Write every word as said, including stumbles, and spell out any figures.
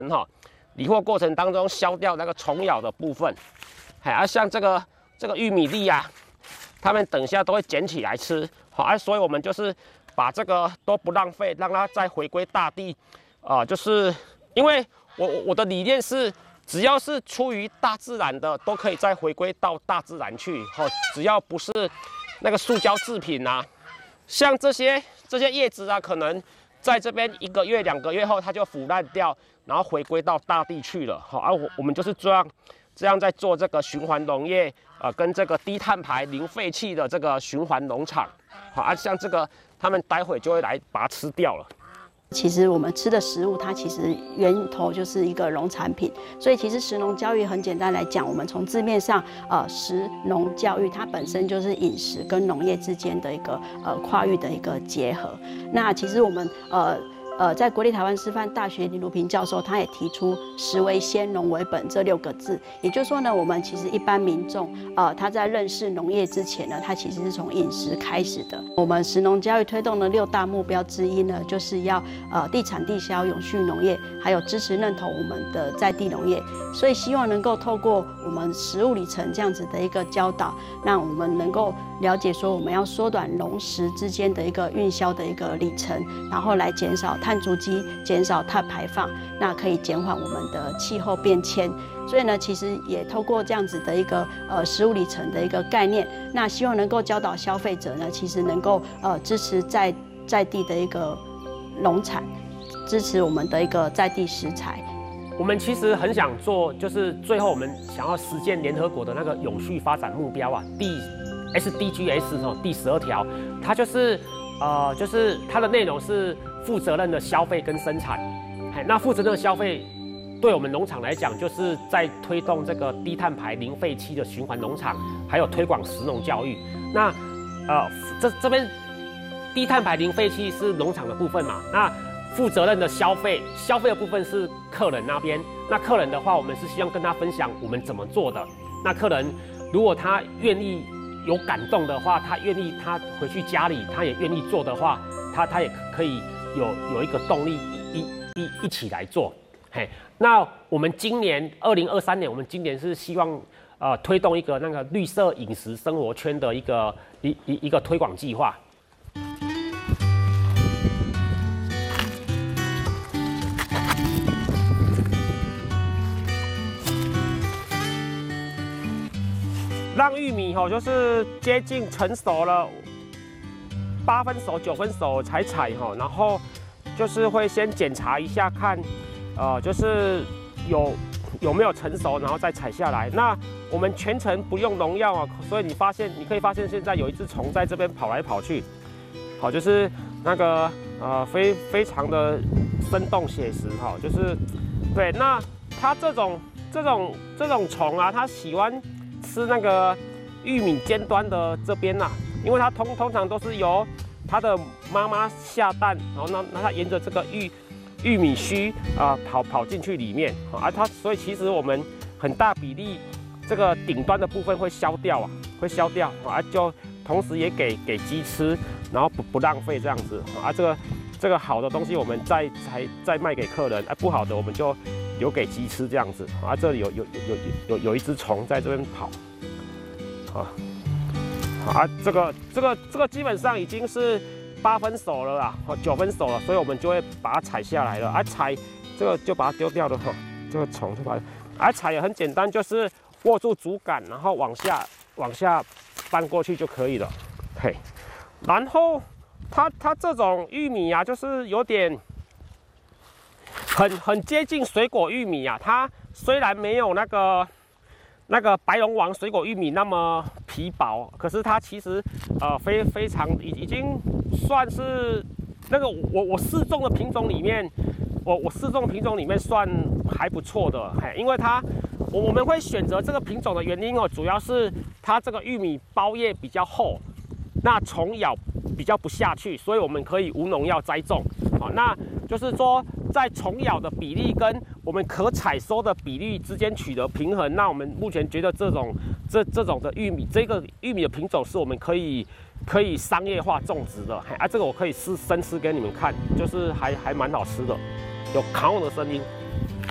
哈，理货过程当中消掉那个虫咬的部分。哎，啊，像这个这个玉米粒啊，他们等一下都会捡起来吃。好，啊，所以我们就是把这个都不浪费，让它再回归大地。啊、呃，就是因为我我的理念是，只要是出于大自然的，都可以再回归到大自然去。哈、哦，只要不是那个塑胶制品啊，像这些这些叶子啊，可能在这边一个月、两个月后，它就腐烂掉，然后回归到大地去了。好、哦，啊，我我们就是这样这样在做这个循环农业，呃，跟这个低碳排、零废弃的这个循环农场。好啊，像这个，他们待会就会来把它吃掉了。 其实我们吃的食物，它其实源头就是一个农产品，所以其实食农教育很简单来讲，我们从字面上，呃，食农教育它本身就是饮食跟农业之间的一个呃跨域的一个结合。那其实我们呃。呃，在国立台湾师范大学林如平教授，他也提出“食为先，农为本”这六个字。也就是说呢，我们其实一般民众，呃，他在认识农业之前呢，他其实是从饮食开始的。我们食农教育推动的六大目标之一呢，就是要呃地产地销、永续农业，还有支持认同我们的在地农业。所以希望能够透过我们食物里程这样子的一个教导，让我们能够了解说，我们要缩短农食之间的一个运销的一个里程，然后来减少碳足迹，减少碳排放，那可以减缓我们的气候变迁。所以呢，其实也透过这样子的一个呃食物里程的一个概念，那希望能够教导消费者呢，其实能够呃支持在在地的一个农产，支持我们的一个在地食材。 我们其实很想做，就是最后我们想要实现联合国的那个永续发展目标啊，第 S D G S 哦，第十二条，它就是呃，就是它的内容是负责任的消费跟生产。那负责任的消费，对我们农场来讲，就是在推动这个低碳排、零废弃的循环农场，还有推广食农教育。那呃，这这边低碳排、零废弃是农场的部分嘛？那负责任的消费，消费的部分是客人那边。那客人的话，我们是希望跟他分享我们怎么做的。那客人如果他愿意有感动的话，他愿意他回去家里，他也愿意做的话，他他也可以有有一个动力一一一起来做。嘿，那我们今年二零二三年，我们今年是希望呃推动一个那个绿色饮食生活圈的一个一一一个推广计划。让玉米吼就是接近成熟了，八分熟、九分熟才采吼，然后就是会先检查一下看，呃，就是有有没有成熟，然后再采下来。那我们全程不用农药啊，所以你发现你可以发现现在有一只虫在这边跑来跑去，好，就是那个呃非非常的生动写实哈，就是对，那它这种这种这种虫啊，它喜欢吃那个玉米尖端的这边呐、啊，因为它通通常都是由它的妈妈下蛋，然后呢，那它沿着这个玉玉米须啊、呃、跑跑进去里面啊，它所以其实我们很大比例这个顶端的部分会消掉啊，会消掉啊，就同时也给给鸡吃，然后不不浪费这样子啊，这个这个好的东西我们再才再卖给客人，啊不好的我们就留给鸡吃这样子啊，这里有有有有有有一只虫在这边跑，啊，啊这个这个这个基本上已经是八分熟了啦，九分熟了，所以我们就会把它采下来了，啊采这个就把它丢掉了哈，这个虫就把它，啊采也很简单，就是握住竹竿，然后往下往下搬过去就可以了，嘿，然后它它这种玉米啊，就是有点。很很接近水果玉米啊，它虽然没有那个那个白龙王水果玉米那么皮薄，可是它其实呃非非常已已经算是那个我我试种的品种里面，我我试种品种里面算还不错的，嘿，因为它我我们会选择这个品种的原因哦，主要是它这个玉米包叶比较厚，那虫咬比较不下去，所以我们可以无农药栽种，好，那就是说。在虫咬的比例跟我们可采收的比例之间取得平衡，那我们目前觉得这种这这种的玉米，这个玉米的品种是我们可以可以商业化种植的，啊，这个我可以试生吃给你们看，就是还还蛮好吃的，有烤的声音。